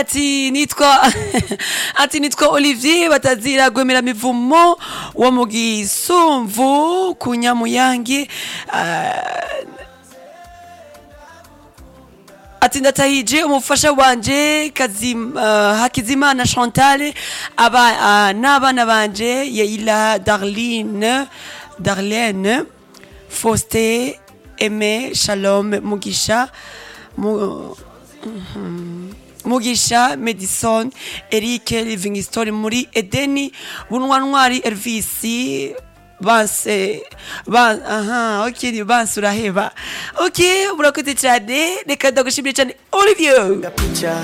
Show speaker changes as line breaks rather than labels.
ati nitwa Olivier batazira gwemera mivumo wo mu Gisumvu ku Nyamuyange. Ati ndatahije umufasha wanje Hakizimana Chantal n'abana banje Yeila Darlene Faustin Aimé Shalom Mugisha Madison Eric Livingstone muri Edeni Bunwantwari Elvis banse uraheba. Okay, murakoze cyane, reka ndagushimire cyane Olivier.